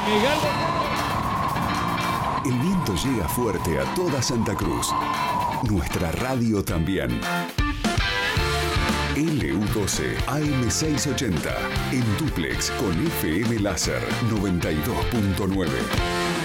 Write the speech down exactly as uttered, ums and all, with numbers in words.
El viento llega fuerte a toda Santa Cruz. Nuestra radio también. L U doce A M seiscientos ochenta en dúplex con F M Láser noventa y dos punto nueve.